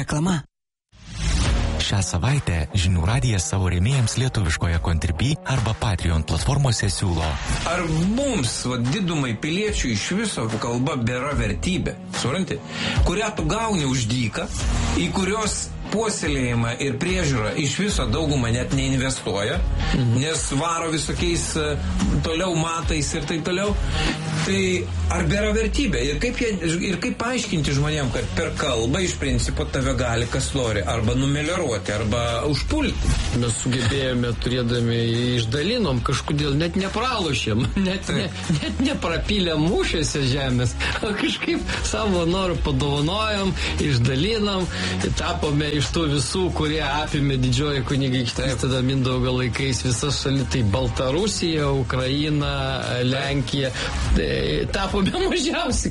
Reklama. Šią savaitę Žinių radijas savo rėmėjams lietuviškoje Contribui arba Patreon platformose siūlo. Ar mums, didumai piliečių, iš viso kalba bėra vertybė, supranti, kurią tu gauni už dyką, į kurios puoselėjimą ir priežiūrą iš viso daugumą net neinvestuoja, nes varo visokiais toliau matais ir taip toliau. Tai ar bėra vertybė? Ir kaip paaiškinti žmonėm, kad per kalbą iš principo tave gali kas nori arba numelioruoti, arba užpulti? Mes sugebėjome, turėdami, išdalinom, kažkodėl net nepralošėm, net neprapylėm mūšiuose žemės, o kažkaip savo norų padovanojom, išdalinam, tapome iš tų visų, kurie apėmė didžioji kunigaikštystė, tada Mindaugo laikais visas šalis, tai Baltarusija, Ukraina, Lenkija, tapome mažiausiai.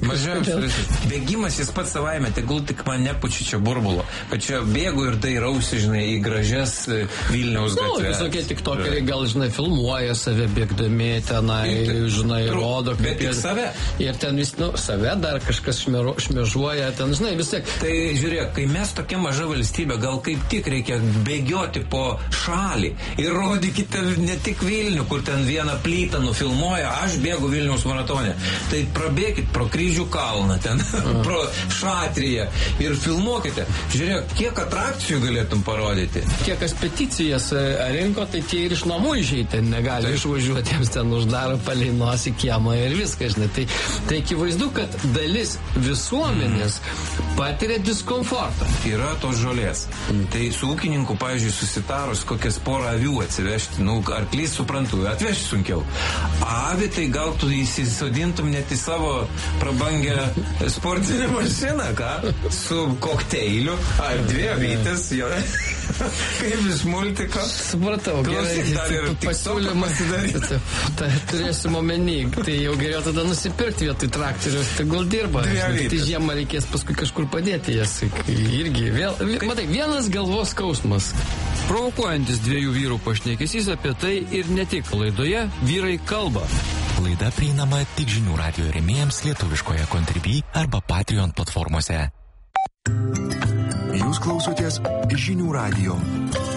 Bėgimas jis pats savaime, tegul tik man nepučiu čia burbulo, kad čia bėgu ir dairausi, žinai, į gražias Vilniaus gatves. Visokie tiktokeriai gal, žinai, filmuoja save bėgdami tenai, žinai, rodo. Bet tik save. Ir ten vis, save dar kažkas šmėžuoja, ten, žinai, vis tiek. Tai žiūrėk, kai mes tokia maža valstybė, gal kaip tik reikia bėgioti po šalį ir rodykite ne tik Vilnių, kur ten vieną plytą nufilmuoja, aš bėgu Vilniaus maratone. Tai prabėkit pro Kryžių kalną, ten, pro Šatriją ir filmuokite. Žiūrėk, kiek atrakcijų galėtum parodyti. Kiek kas peticijas rinko, tai tie ir iš namų išeiti negali išvažiuoti, jiems ten uždaro palei nosį kiemą ir viskas. Tai akivaizdu, kad dalis visuomenės patiria diskomfortą. Yra tos žolės. Tai su ūkininku, pavyzdžiui, susitarus kokias porą avių atsivežti, arklys suprantu, atvežti sunkiau. Avį tai gal tu įsisodintum net į savo prabangę sportinę mašiną, ką? Su kokteiliu, ar dvi avytės, jo. Kaip iš multiko. Supratau, gerai, pasiūlymą turėsim omeny, tai jau geriau tada nusipirkti vietoj traktorius, tegul dirba. Tai žiemą reikės paskui kažkur padėti jas. Irgi, matai, vienas galvos skausmas. Provokuojantis dviejų vyrų pašnekesys apie tai ir ne tik laidoje Vyrai kalba. Laida prieinama tik Žinių radijo rėmėjams lietuviškoje Contribui arba Patreon platformose. Jūs klausotės Žinių radijo.